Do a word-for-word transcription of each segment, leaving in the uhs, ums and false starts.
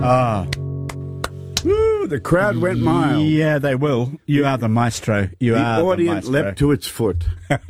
Ah. Woo, the crowd went mild. Yeah, they will. You are the maestro. You the are audience the maestro. leapt to its foot.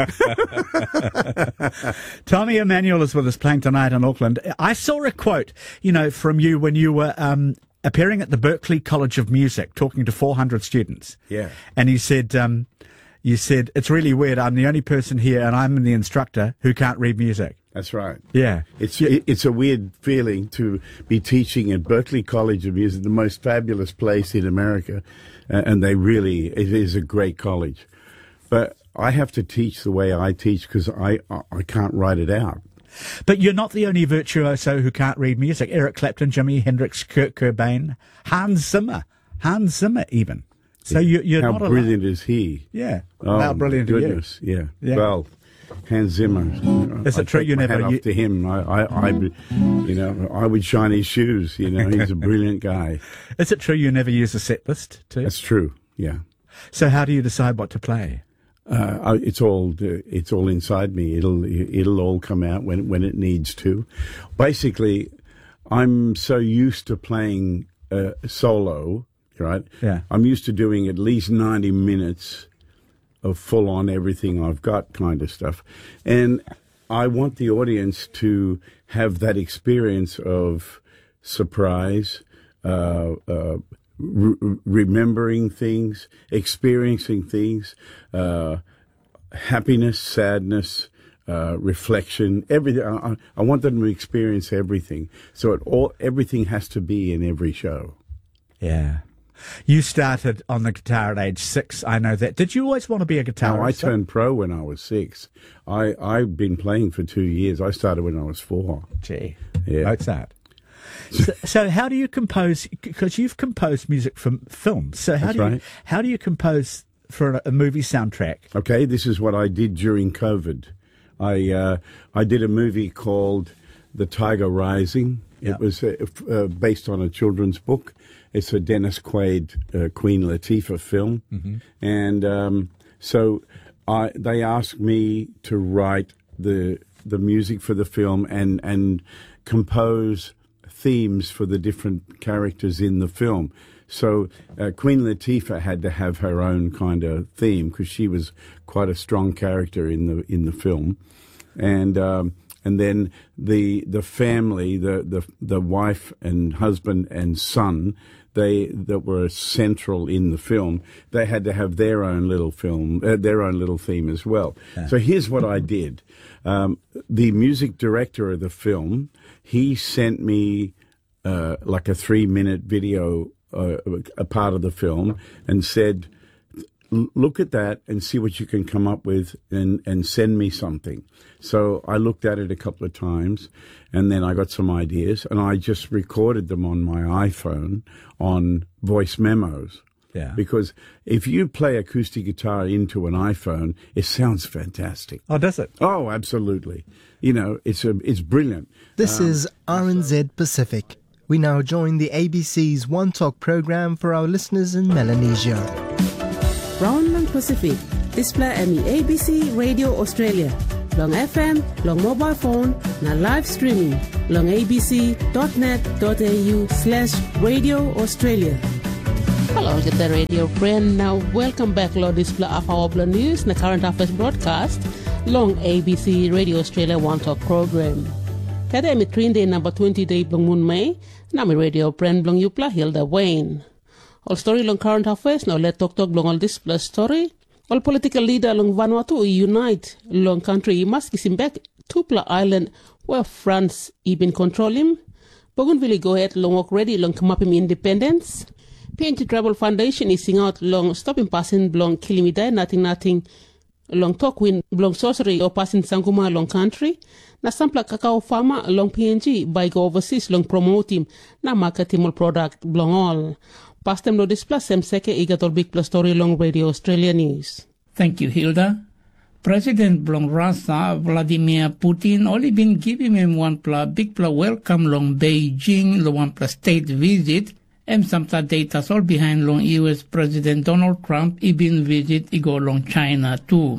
Tommy Emmanuel is with us playing tonight in Auckland. I saw a quote, you know, from you when you were um, appearing at the Berklee College of Music, talking to four hundred students. Yeah. And you said, um, you said, it's really weird. I'm the only person here, and I'm the instructor who can't read music. That's right. Yeah. It's yeah. it's a weird feeling to be teaching at Berklee College of Music, the most fabulous place in America, uh, and they really, it is a great college. But I have to teach the way I teach because I, I can't write it out. But you're not the only virtuoso who can't read music. Eric Clapton, Jimi Hendrix, Kurt Cobain, Hans Zimmer, Hans Zimmer even. So you, you're How not brilliant alone. is he? Yeah. Oh, How brilliant my are you? goodness. Yeah. Yeah. Well, Hans Zimmer. Is it I true take you my never... hat You, off to him. I, I, I, you know, I would shine his shoes. You know, he's a brilliant guy. is it true you never use a set list too? That's true. Yeah. So how do you decide what to play? Uh, it's all it's all inside me. It'll it'll all come out when when it needs to. Basically, I'm so used to playing uh, solo, right? Yeah. I'm used to doing at least ninety minutes of full on everything I've got kind of stuff, and I want the audience to have that experience of surprise. Uh, uh, Re- remembering things, experiencing things, uh, happiness, sadness, uh, reflection, everything. I, I want them to experience everything. So it all, everything has to be in every show. Yeah. You started on the guitar at age six. I know that. Did you always want to be a guitarist? No, I turned pro when I was six. I, I've been playing for two years. I started when I was four. Gee. Yeah. Mozart. So, so how do you compose? Because you've composed music for films. So how That's do you right. how do you compose for a, a movie soundtrack? Okay, this is what I did during COVID. I uh, I did a movie called The Tiger Rising. Yeah. It was uh, f- uh, based on a children's book. It's a Dennis Quaid, uh, Queen Latifah film, Mm-hmm. and um, so I they asked me to write the the music for the film and and compose themes for the different characters in the film. So uh, Queen Latifah had to have her own kind of theme because she was quite a strong character in the in the film, and um, and then the the family, the the the wife and husband and son, they that were central in the film. They had to have their own little film, uh, their own little theme as well. Yeah. So here's what I did: um, the music director of the film, he sent me uh, like a three-minute video, uh, a part of the film, and said, look at that and see what you can come up with and, and send me something. So I looked at it a couple of times, and then I got some ideas, and I just recorded them on my iPhone on voice memos. Yeah. Because if you play acoustic guitar into an iPhone, it sounds fantastic. Oh, does it? Oh, absolutely. You know, it's a, it's brilliant. This Um, is R N Z Pacific. We now join the A B C's One Talk program for our listeners in Melanesia. Round ng Pacific, display ami A B C Radio Australia. Long F M, long mobile phone, na live streaming. Long abc.net.au slash Radio Australia. Hello, get the radio friend. Now, welcome back to display of our news na current affairs broadcast. Long A B C Radio Australia One Talk program. Kada mi train day number twenty day blong moon May. Na mi radio friend blong yupla Hilda Wayne. All story long current affairs now let talk talk long all this plus story. All political leader long Vanuatu unite long country must kiss him back Tupla Island where France even control him. Bougainville go ahead long walk ready long come up him independence. P N T Travel Foundation is sing out long stopping passing long killing me die nothing nothing long talk win long sorcery or passing Sanguma long country. Na sampla cacao farmer long P N G by go overseas long promote him na market him all product long all. Past them no display sem seke igatol big plus story long Radio Australia News. Thank you, Hilda. President Blong Russia Vladimir Putin only been giving him one pla big pla welcome long Beijing the one pla state visit and some data all behind long U S President Donald Trump he been visit he go long China too.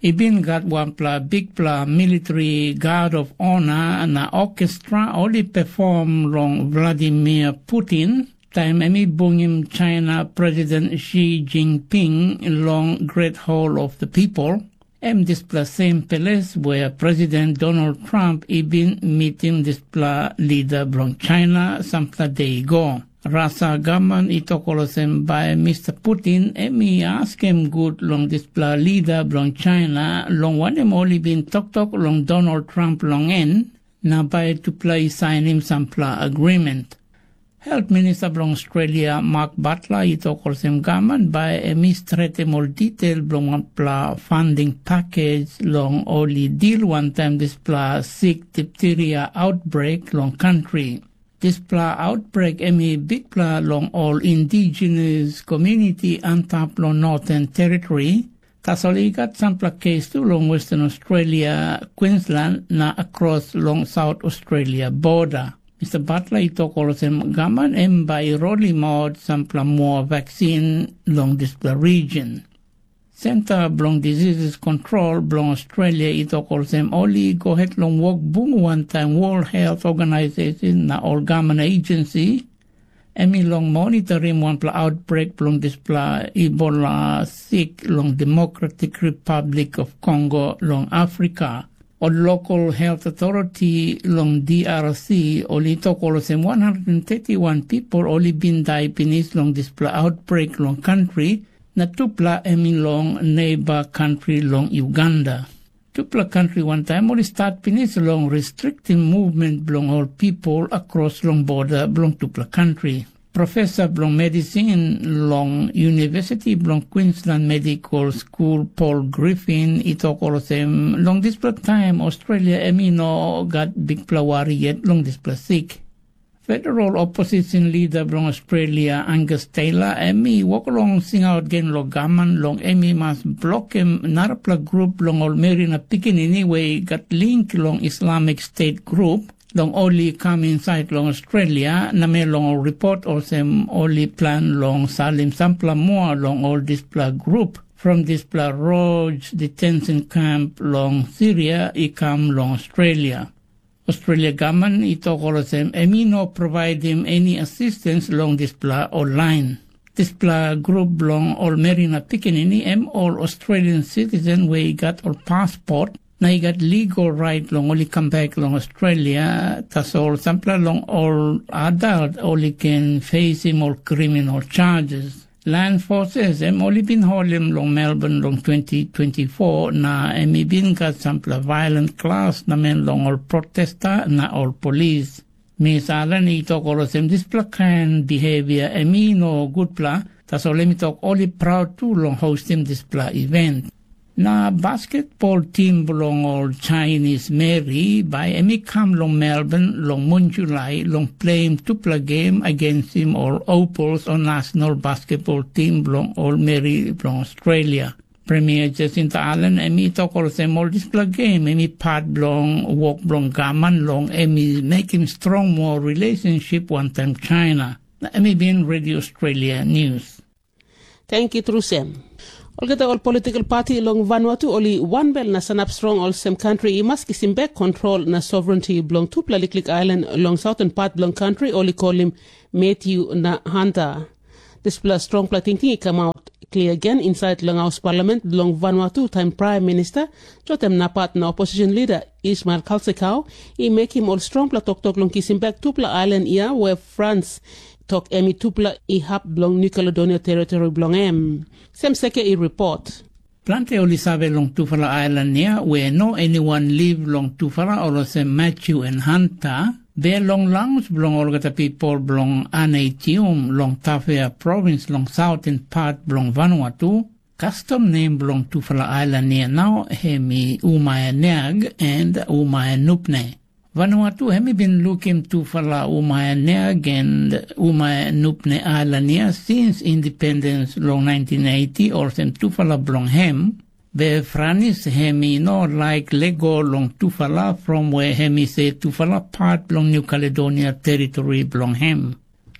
Ibin got one pla big pla military guard of honor na orchestra only perform long Vladimir Putin. Time emi bungim China President Xi Jinping long Great Hall of the People. Em this pla same palace where President Donald Trump ibin meeting this pla leader from China some pla day ago. Rasa gaman itokolosem by Mister Putin emi ask him good long this pla leader from China long one em only been talk talk long Donald Trump long en na by to play sign him some pla agreement. Health Minister from Australia Mark Butler itokolosem gaman by emi straight more detail from one pla funding package long only deal one time this pla sick diphtheria outbreak long country. This pla outbreak emi big pla long all indigenous community antap long Northern Territory. Tasoli got some pla case to long Western Australia, Queensland na across long South Australia border. Mister Butler itokolosem gaman em by rolly mod some pla more vaccine long this pla region. Center Blong Diseases Control Blong Australia itokolosem only go ahead long work boom one time World Health Organization na all government agency emi long monitoring one pla outbreak blong this pla Ebola sick long Democratic Republic of Congo long Africa. Or local health authority long D R C only itokolosem one hundred thirty-one people only been diagnosed long this pla outbreak long country. Na tupla emi long neighbor country long Uganda. Tupla country one time only start finish long restricting movement belong all people across long border belong tupla country. Professor belong medicine long University belong Queensland Medical School Paul Griffin itokolosem long this time Australia emi no got big plawari yet long this sick. Federal opposition leader from Australia, Angus Taylor, emi walk along sing out again lo gaman long emi mas block him narapla group long all merina picking anyway got link long Islamic State group long only come inside long Australia na me long report or sem only plan long salim sampla more long all this pla group from this pla Roge detention camp long Syria I come long Australia. Australia government itokolosem emi no provide him any assistance long this pla online. This pla group long all merina pikinini em all Australian citizen where he got all passport na he got legal right long only come back long Australia tas all sampla long all adult only can face him all criminal charges. Land forces em only been holding long Melbourne long twenty twenty-four na emi bin got sampla violent class na men long all protester na all police. Miss Alan itokolosem this pla kind behavior emi no good pla tas all emi talk only proud to long hosting this pla event. Na basketball team belong all Chinese Mary by emi come long Melbourne long Moon July long playing tupla game against him all Opals on national basketball team belong all Mary belong Australia. Premier Jacinta Allen emi tokolosem all this pla game emi part belong walk belong gaman long emi making strong more relationship one time China. Na emi bin Radio Australia News. Thank you Trusem. Olgata all political party long Vanuatu only one bell na sanap strong all same country I must kisim back control na sovereignty belong to Plaliklik Island long southern part belong country only call him Matthew na Hunter. This plus strong pla thinking come out clear again inside long house parliament long Vanuatu time prime minister jotem na part na opposition leader Ismail Kalsekau I make him all strong pla talk talk long kisim back to Pla Island ia where France talk emi tupla I hap belong New Caledonia territory belong em. Sem seke I report. Plante oli sabe long Tufala Island near where no anyone live long Tufala or sem Matthew and Hunter. Be long langs belong olgata people belong Anaitium long Tafea province long southern part belong Vanuatu. Custom name belong Tufala Island near now hemi Umaya Neag and Umaya Nupne. Vanuatu hemi been looking to fala Umaya Neag and Umaya Nupne Island since independence long nineteen eighty or sem tufala blong hem. Be franis hemi no like Lego long tufala from where hemi say tufala part blong New Caledonia territory blong hem.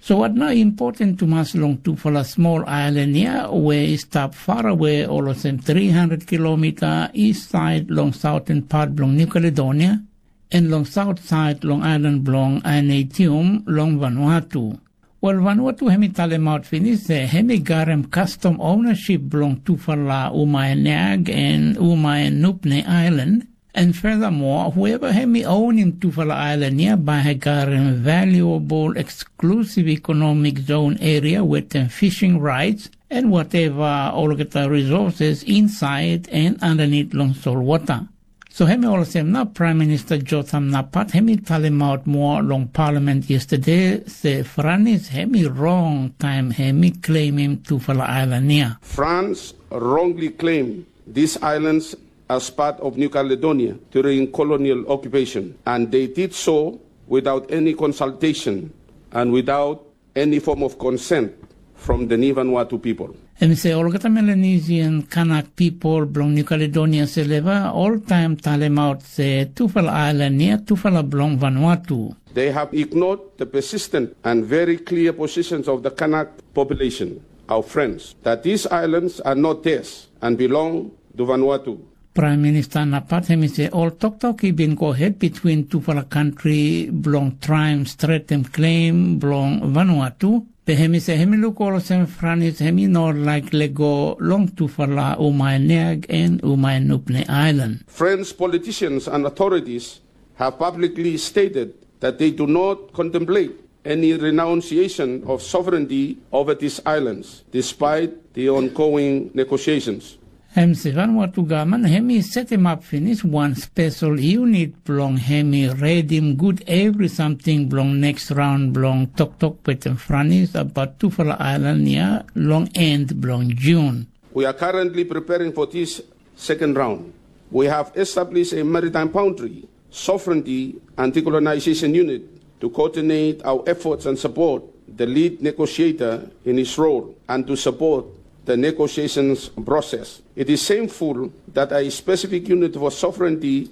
So what now important to us long to for a small island here where it stop far away all of them three hundred kilometer east side long southern part long New Caledonia and long south side long island long Anatium long Vanuatu. Well, Vanuatu hemi talemaut finis hemi garem custom ownership belong to Fala Umayanag and Umayanupne Island. And furthermore, whoever hemi owning Tufala Island nearby has garem valuable exclusive economic zone area with them fishing rights and whatever all the resources inside and underneath long salt water. So hemi also na Prime Minister Jotham Napat hemi talemaut more long Parliament yesterday say France hemi wrong time hemi claim him Tufala Island near. France wrongly claimed these islands as part of New Caledonia during colonial occupation, and they did so without any consultation and without any form of consent from the Vanuatu people. And say all the Melanesian Kanak people belong New Caledonia seleva all time talemaut say Tufala Island near Tufala belong Vanuatu. They have ignored the persistent and very clear positions of the Kanak population, our friends, that these islands are not theirs and belong to Vanuatu. Prime Minister Napat hemi say all talk talk been go ahead between Tufala country belong Trime Streatham claim belong Vanuatu. But hemi say hemi look all some France hemi not like lego long Tufala Umayanag and Umayanupne Island. French politicians and authorities have publicly stated that they do not contemplate any renunciation of sovereignty over these islands, despite the ongoing negotiations. Hem se Vanuatu government hemi set him up finish one special unit belong hemi read him good every something belong next round belong talk talk with them Franis about Tufala Island near long end belong June. We are currently preparing for this second round. We have established a maritime boundary, sovereignty and decolonization unit to coordinate our efforts and support the lead negotiator in his role and to support the negotiations process. It is shameful that a specific unit for sovereignty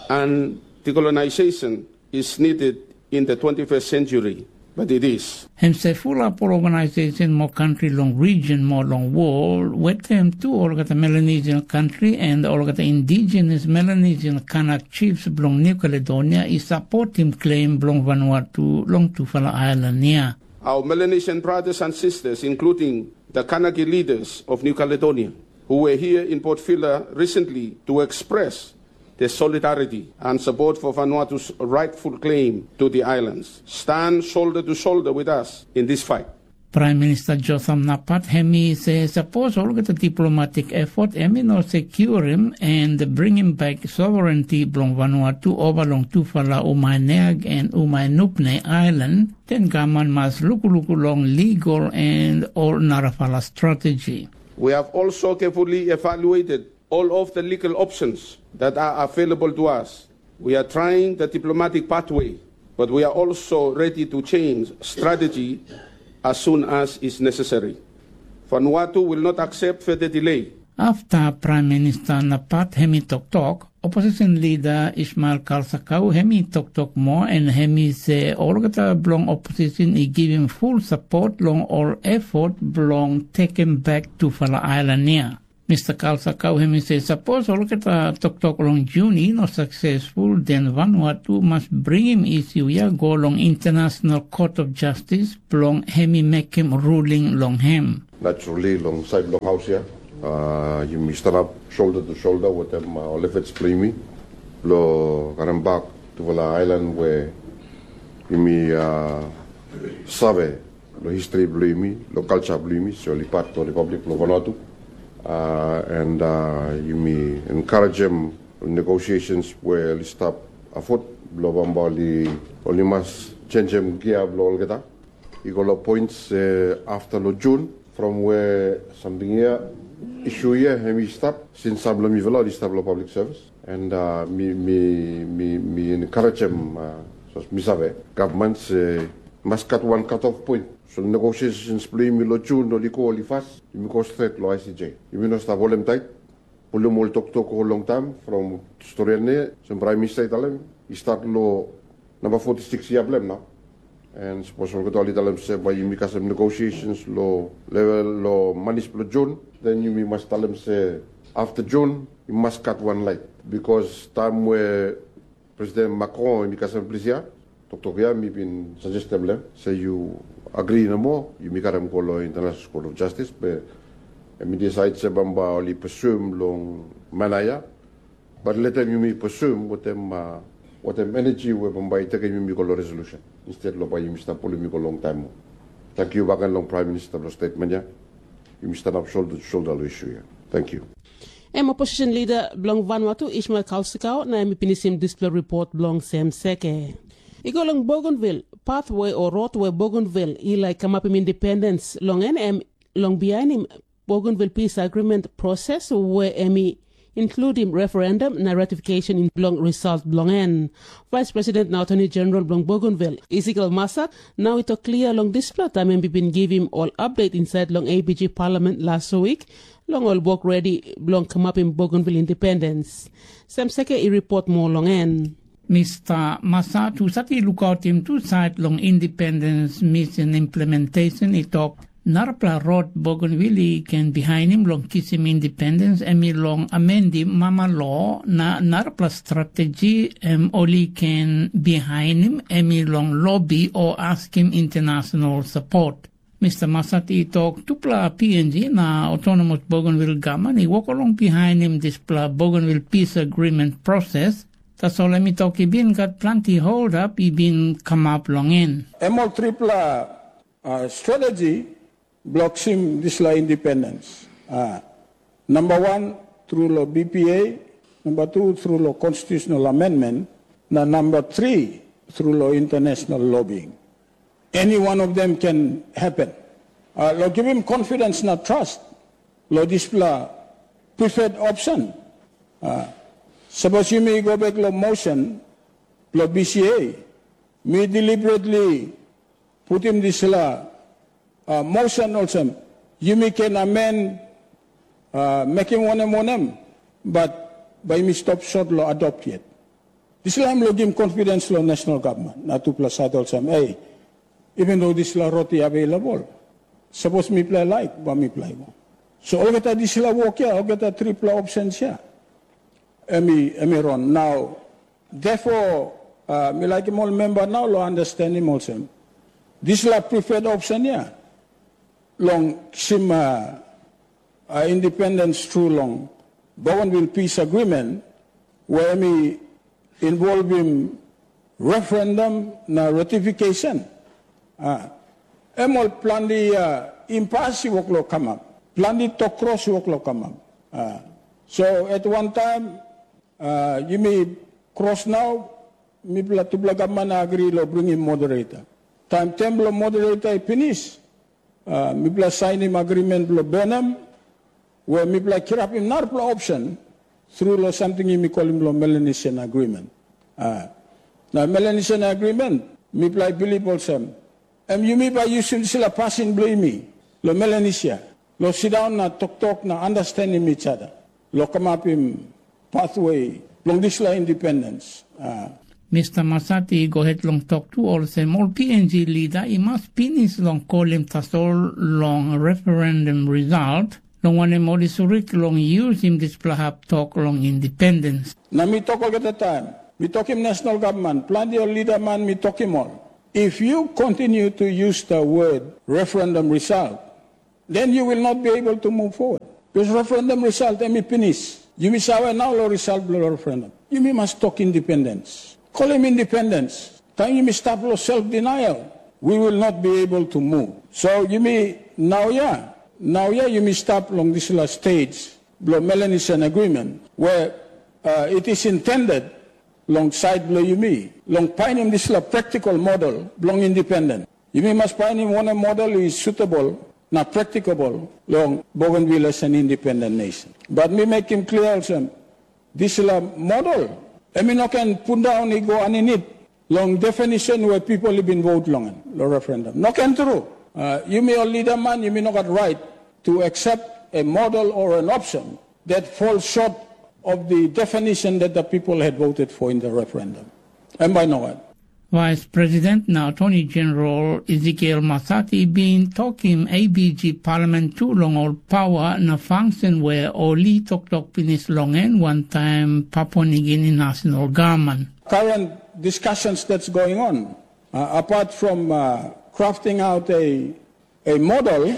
and decolonization is needed in the twenty-first century, but it is. Hem say full up organization more country long region more long world with them too all the Melanesian country and all the indigenous Melanesian Kanak chiefs belong New Caledonia is support him claim belong Vanuatu long Tufala Island near. Our Melanesian brothers and sisters, including the Kanaki leaders of New Caledonia, who were here in Port Vila recently to express their solidarity and support for Vanuatu's rightful claim to the islands, stand shoulder to shoulder with us in this fight. Prime Minister Jotham Napat hemi says suppose all the diplomatic effort hemi no secure him and bring him back sovereignty belong Vanuatu over long Tufala Umayanag and Umayanupne Island, then government must look look along legal and or Narafala strategy. We have also carefully evaluated all of the legal options that are available to us. We are trying the diplomatic pathway, but we are also ready to change strategy as soon as is necessary. Vanuatu will not accept further delay. After Prime Minister Napat hemi tok tok, opposition leader Ismail Kalsakau hemi tok tok more and hemi say all the belong opposition is giving full support long all effort belong taken back to Fala Island near. Mister Kalsakau hemi say suppose all the tok tok long June not successful, then Vanuatu must bring him issue ya go long International Court of Justice belong hemi make him ruling long him. Naturally long side long house here. Uh, you may stand up shoulder to shoulder with them uh, all efforts play me. Lo come back to Vala Island where you may uh, sabe lo history play me, lo culture play me, so li part of the Republic of Vanuatu. Uh, and uh, you may encourage them negotiations where they stop a foot, blow bambali, only must change them gear, blow all you got points uh, after lo June from where something here issue here we stop since I'm mi velo stop lo public service and uh, me me me me encourage them uh, so mi sabe governments uh, must cut one cut off point. So negotiations play me lo June lo liko li fast mi go straight lo I C J. You mean sta volem tight. Pulo mo tok tok ko long time from story ne some prime minister italem. He start lo number forty-six year blem now. And suppose ko tali talam se by you make some negotiations lo level lo manis lo June, then you must tell them say after June you must cut one light because time where President Macron make some pleasure, Toktokia me been suggested them say you agree no more, you make them call International Court of Justice, but me decide se bamba only presume long Malaya, but let them you me presume what them uh, what them energy we bamba take you me call resolution instead lo by you Mister polemic long time. Thank you back and long Prime Minister lo statement ya. You Mister up shoulder to shoulder lo issue ya. Thank you. Em opposition leader Blong Vanuatu Ismail Kausikau na mi pinisim display report Blong Sem Seke. Iko long Bougainville pathway or roadway Bougainville ilai come up in independence long N M long behind him Bougainville peace agreement process where emi including referendum na ratification in Blong result Blong N. Vice President na Attorney General Blong Bougainville Ezekiel Masak now ito clear long display time and been give him all update inside long A B G Parliament last week. Long all work ready Blong come up in Bougainville independence. Sam Seke i report more Long N. Mister Masa tu sati lookout him two side long independence mission implementation itok Narpla Road Bougainville can behind him long kiss him independence emi long amendi mama law na Narpla strategy em only can behind him emi long lobby or ask him international support. Mister Masati talk to pla P N G na autonomous Bougainville government. He walk along behind him this pla Bougainville peace agreement process. That's all let me talk. He been got plenty hold up. He been come up long in. M O tripla uh, strategy blocks him this la independence. Uh, number one through law B P A. Number two through law constitutional amendment. Now number three through law international lobbying. Any one of them can happen. Uh, Lord, give him confidence, not trust. Lord, display preferred option. Uh, suppose you may go back to motion, Lord B C A, may deliberately put him this law, uh, motion also. You may can amend, uh, making one M one M, but by me stop short law adopt yet. This law will give him confidence law national government, not to plus also. Hey, even though this law roti available, suppose me play like, but me play mo. So all get this law work here, all get triple options here. Emi, emi ron. Now, therefore, uh, me like him all member now, lo understand him also. This law preferred option here. Long sim uh, uh, independence through long Bougainville peace agreement, where me involve him referendum na ratification. Ah, emol plan di uh, impasse wok lo come up, plan di to cross wok lo come up. Ah, so at one time, uh, you may cross now, mi bla tu bla gamma na agree lo bring him moderator. Time temble moderator finish, uh, mi bla sign him agreement lo Benham, where mi bla kirap him narpla option through lo something mi call him lo Melanesian agreement. Ah, now Melanesian agreement, mi bla believe also. And you may by using sila passing blame me. Lo Melanesia. Lo sit down na talk talk na understanding each other. Lo come up in pathway. Long this la independence. Uh, Mister Masati go ahead long talk to all them all P N G leader. He must finish long call him tasol long referendum result. Long one him all surik long use him this plahap talk long independence. Na me talk all at the time. Me talk him national government. Plan the leader man me talk him all. If you continue to use the word referendum result, then you will not be able to move forward. Because referendum result, emi finish. You may say, now lo result lo referendum. You may must talk independence. Call him independence. Time you may stop lo self-denial. We will not be able to move. So you may, now yeah, now yeah, you may stop along this last stage, lo Melanesian agreement, where uh, it is intended alongside below you me, long find him this la practical model, long independent. You may must find him one a model is suitable, not practicable, long Bougainville as an independent nation. But me make him clear also, this la model, I mean, I can put down go on in it, long definition where people have been vote long, long referendum. No can true. Uh, you may a leader man, you may not got right to accept a model or an option that falls short of the definition that the people had voted for in the referendum. And by now what? Vice President na Attorney General Ezekiel Masati been talking A B G Parliament to long all power na function where oli tok tok pinis longen one time Papua New Guinea national government. Current discussions that's going on, uh, apart from uh, crafting out a a model,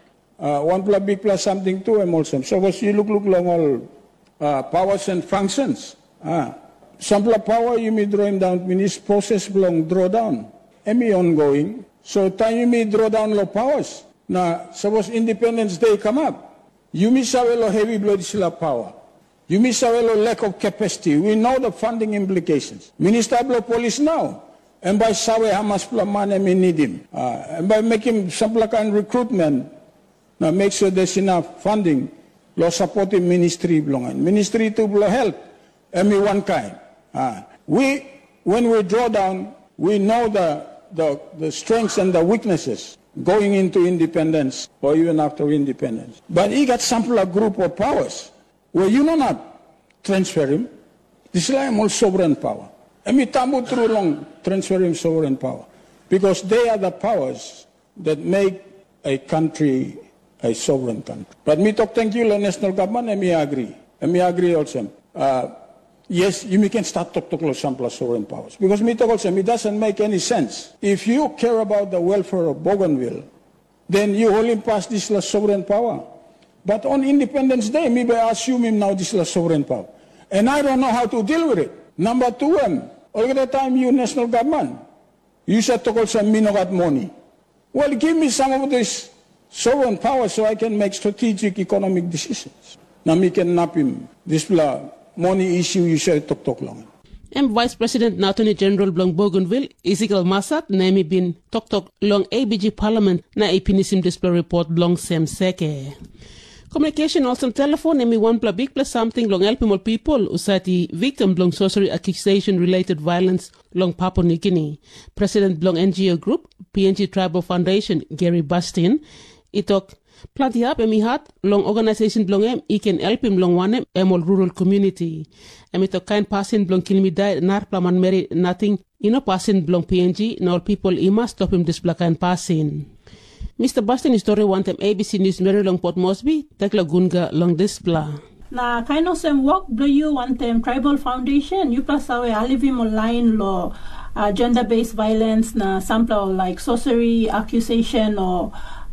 uh, one plus big plus something to em also. So as you look look long all uh, powers and functions. Uh, Sample power you may draw him down, means process belong draw down. Emi ongoing. So time you may draw down low powers. Now, suppose Independence Day come up. You may say lo heavy blood sila power. You may say lo lack of capacity. We know the funding implications. Minister blow police now. And by sawe how much money we need him. Uh, and by making some kind recruitment, now make sure there's enough funding. Lo supporting ministry belong. Ministry to blow health. Emi one kind. Uh, we, when we draw down, we know the, the, the strengths and the weaknesses going into independence or even after independence. But he got sample a group of powers where you know not transfer him. This is like all sovereign power. And we tumble through long transfer him sovereign power because they are the powers that make a country a sovereign country. But me talk thank you, the national government, and me agree. And me agree also. Uh, Yes, you can start to talk about some sovereign powers. Because me talk also, it doesn't make any sense. If you care about the welfare of Bougainville, then you only pass this sovereign power. But on Independence Day, maybe I assume him now this sovereign power. And I don't know how to deal with it. Number two, um, all the time you national government, you said to also me no got money. Well, give me some of this sovereign power so I can make strategic economic decisions. Now me can nap him this blah. Money issue you said tok tok long. And Vice President na Attorney General Blong Bougainville, Ezekiel Masat, na mi bin tok tok long A B G Parliament na ipinisim display report long sem seke. Communication also telephone emi one plus big plus something long helping more people usati victim long sorcery accusation related violence long Papua New Guinea. President Blong N G O Group, P N G Tribal Foundation, Gary Bastin, itok Planti hap emi hat long organization blong em I can help him long one em all rural community. Emi to kind passing blong kilmida nar plaman meri nothing ino passing blong P N G na all people ima stop him this black and passing. Mister Bastin story want em A B C News Mary long Port Moresby takla gunga long display. Na kind of some work do you want them tribal foundation you plus awe alivim online law uh, gender based violence na sample like sorcery accusation or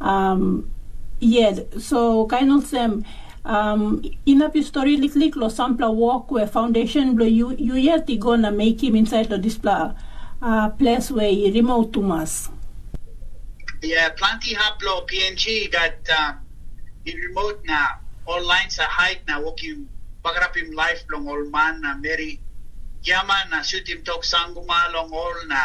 um yeah, so kind of them um in a story likely lo sample walk where foundation blow you you yet gonna make him inside the display uh place where he remote to mass. Yeah, plenty haplo P N G got um in remote now. All lines are high now walking bagrapim life long all man na Mary Yaman na shoot him talk sanguma long all na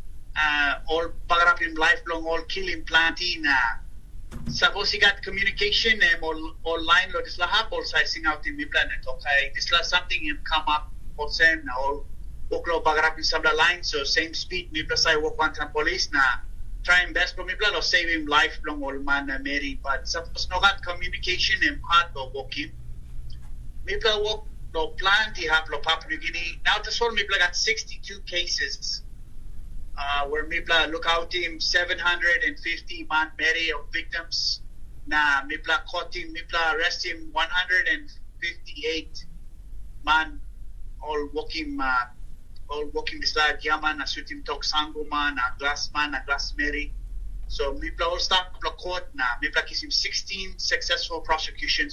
uh all bagrapim life long all killing plenty na. Suppose he got communication and all online lo disla hap all sizing out in mi planet okay disla something him come up all same na all oklo bagrap in sabla line so same speed mi plus I walk one time police na trying best for mi plan or save him life long all man na Mary but suppose no got communication and hard or walk him mi plan walk lo plenty have lo Papua New Guinea now this whole mi plan got sixty-two cases. Uh, where Mipla look out him seven hundred fifty man Mary of victims. Na Mipla caught him, Mipla arrest him one hundred fifty-eight man all walking uh, all walking this like Yaman, na shoot him talk Sanguma, na glass man, na glass Mary. So Mipla all start court na Mipla gives him sixteen successful prosecutions